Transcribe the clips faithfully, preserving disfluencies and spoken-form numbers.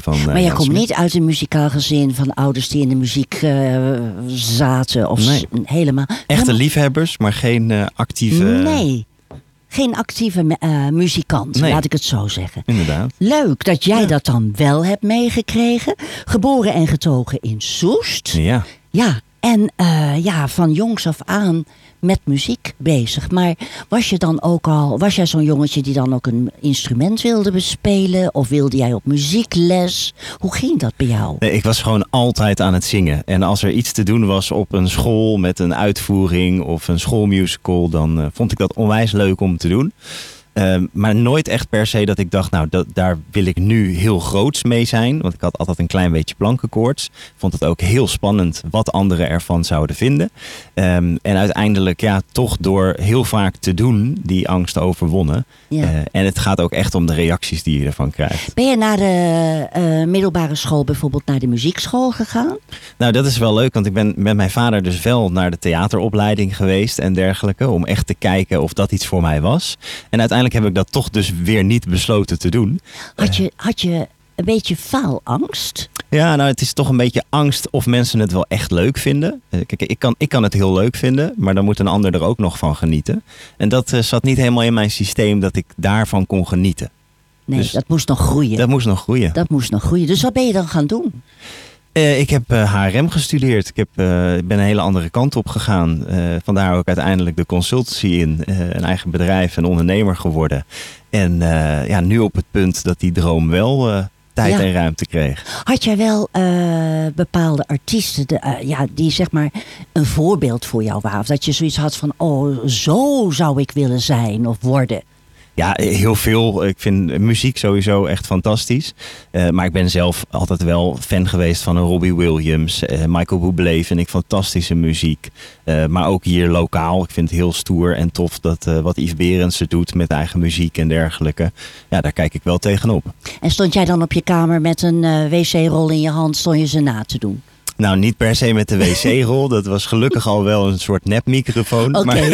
van uh, Maar jij Jan komt Smit. niet uit een muzikaal gezin van ouders die in de muziek uh, zaten of Nee. s- helemaal. Echte helemaal, liefhebbers, maar geen uh, actieve... Nee, geen actieve uh, muzikant, Nee. laat ik het zo zeggen. Inderdaad. Leuk dat jij Ja. dat dan wel hebt meegekregen. Geboren en getogen in Soest. Ja. Ja, en uh, ja, van jongs af aan met muziek bezig. Maar was je dan ook al, was jij zo'n jongetje die dan ook een instrument wilde bespelen? Of wilde jij op muziekles? Hoe ging dat bij jou? Nee, ik was gewoon altijd aan het zingen. En als er iets te doen was op een school met een uitvoering of een schoolmusical, dan uh, vond ik dat onwijs leuk om te doen. Uh, maar nooit echt per se dat ik dacht, nou, dat, daar wil ik nu heel groots mee zijn. Want ik had altijd een klein beetje plankenkoorts. Vond het ook heel spannend wat anderen ervan zouden vinden. Um, en uiteindelijk, ja, toch door heel vaak te doen, die angst overwonnen. Ja. Uh, en het gaat ook echt om de reacties die je ervan krijgt. Ben je na de uh, middelbare school bijvoorbeeld naar de muziekschool gegaan? Nou, dat is wel leuk, want ik ben met mijn vader dus wel naar de theateropleiding geweest en dergelijke. Om echt te kijken of dat iets voor mij was. En uiteindelijk heb ik dat toch dus weer niet besloten te doen. Had je, had je een beetje faalangst? Ja, nou, het is toch een beetje angst of mensen het wel echt leuk vinden. Kijk, ik kan, ik kan het heel leuk vinden, maar dan moet een ander er ook nog van genieten. En dat uh, zat niet helemaal in mijn systeem dat ik daarvan kon genieten. Nee, Dus dat moest nog groeien. Dat moest nog groeien. Dat moest nog groeien. Dus wat ben je dan gaan doen? Uh, ik heb uh, H R M gestudeerd. Ik heb, uh, ben een hele andere kant op gegaan. Uh, vandaar ook uiteindelijk de consultancy in. Uh, een eigen bedrijf, een ondernemer geworden. En uh, ja, nu op het punt dat die droom wel uh, tijd Ja. en ruimte kreeg. Had jij wel uh, bepaalde artiesten de, uh, ja, die zeg maar een voorbeeld voor jou waren? Of dat je zoiets had van, oh, zo zou ik willen zijn of worden? Ja, heel veel. Ik vind muziek sowieso echt fantastisch. Uh, maar ik ben zelf altijd wel fan geweest van een Robbie Williams. Uh, Michael Bublé vind ik fantastische muziek. Uh, maar ook hier lokaal. Ik vind het heel stoer en tof dat uh, wat Yves Berendsen doet met eigen muziek en dergelijke. Ja, daar kijk ik wel tegenop. En stond jij dan op je kamer met een uh, wc-rol in je hand, stond je ze na te doen? Nou, niet per se met de wc-rol. Dat was gelukkig al wel een soort nepmicrofoon. Oké. Maar,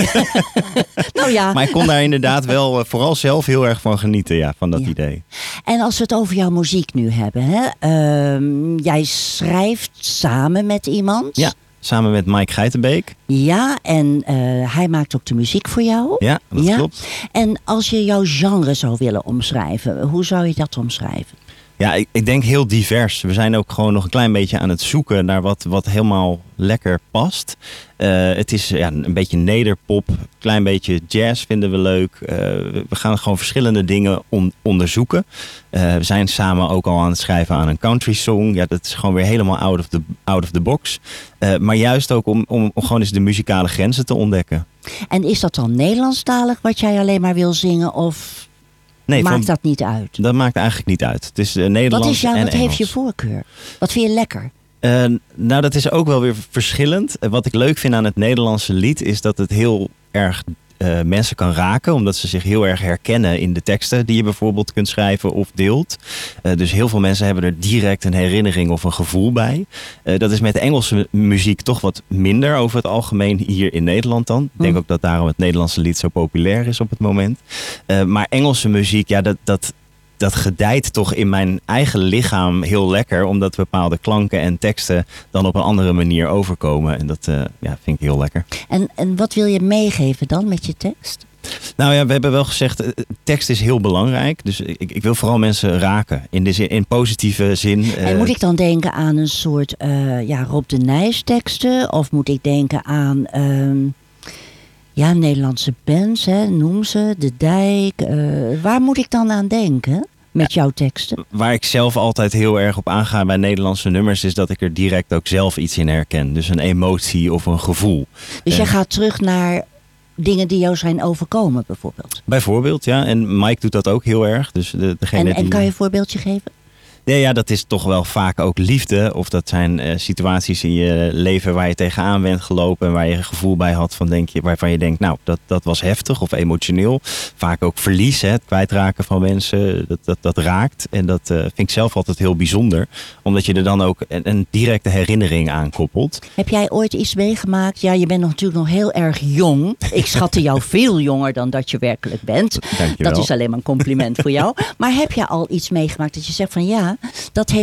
nou ja. maar ik kon daar inderdaad wel uh, vooral zelf heel erg van genieten. Ja, van dat Ja. idee. En als we het over jouw muziek nu hebben. Hè? Uh, jij schrijft samen met iemand. Ja, samen met Mike Geitenbeek. Ja, en uh, hij maakt ook de muziek voor jou. Ja, dat Ja? klopt. En als je jouw genre zou willen omschrijven, hoe zou je dat omschrijven? Ja, ik, ik denk heel divers. We zijn ook gewoon nog een klein beetje aan het zoeken naar wat, wat helemaal lekker past. Uh, het is ja, een beetje nederpop, een klein beetje jazz vinden we leuk. Uh, we gaan gewoon verschillende dingen on, onderzoeken. Uh, we zijn samen ook al aan het schrijven aan een country song. Ja, dat is gewoon weer helemaal out of the, out of the box. Uh, maar juist ook om, om, om gewoon eens de muzikale grenzen te ontdekken. En is dat dan Nederlandstalig wat jij alleen maar wil zingen of... Nee, maakt van, dat niet uit? Dat maakt eigenlijk niet uit. Het is uh, Nederlands Wat is jou, en wat Engels. heeft je voorkeur? Wat vind je lekker? Uh, nou, dat is ook wel weer verschillend. Uh, wat ik leuk vind aan het Nederlandse lied is dat het heel erg uh, mensen kan raken. Omdat ze zich heel erg herkennen in de teksten die je bijvoorbeeld kunt schrijven of deelt. Uh, dus heel veel mensen hebben er direct een herinnering of een gevoel bij. Uh, dat is met de Engelse muziek toch wat minder over het algemeen hier in Nederland dan. Ik denk Hmm. ook dat daarom het Nederlandse lied zo populair is op het moment. Uh, maar Engelse muziek, ja, dat... dat dat gedijt toch in mijn eigen lichaam heel lekker. Omdat bepaalde klanken en teksten dan op een andere manier overkomen. En dat uh, ja, vind ik heel lekker. En, en wat wil je meegeven dan met je tekst? Nou ja, we hebben wel gezegd, tekst is heel belangrijk. Dus ik, ik wil vooral mensen raken. In, de zin, in positieve zin. Uh, En moet ik dan denken aan een soort uh, ja, Rob de Nijs teksten? Of moet ik denken aan... Uh, Ja, Nederlandse bands, hè, noem ze, De Dijk. Uh, waar moet ik dan aan denken met jouw teksten? Waar ik zelf altijd heel erg op aanga bij Nederlandse nummers... is dat ik er direct ook zelf iets in herken. Dus een emotie of een gevoel. Dus uh, jij gaat terug naar dingen die jou zijn overkomen bijvoorbeeld? Bijvoorbeeld, ja. En Mike doet dat ook heel erg. Dus de, degene en, en die... kan je een voorbeeldje geven? Ja, ja, dat is toch wel vaak ook liefde. Of dat zijn uh, situaties in je leven waar je tegenaan bent gelopen... en waar je een gevoel bij had van denk je, waarvan je denkt... nou, dat, dat was heftig of emotioneel. Vaak ook verlies, hè, het kwijtraken van mensen, dat, dat, dat raakt. En dat uh, vind ik zelf altijd heel bijzonder. Omdat je er dan ook een, een directe herinnering aan koppelt. Heb jij ooit iets meegemaakt? Ja, je bent nog natuurlijk nog heel erg jong. Ik schatte jou veel jonger dan dat je werkelijk bent. Dankjewel. Dat is alleen maar een compliment voor jou. Maar heb je al iets meegemaakt dat je zegt van ja... dat heeft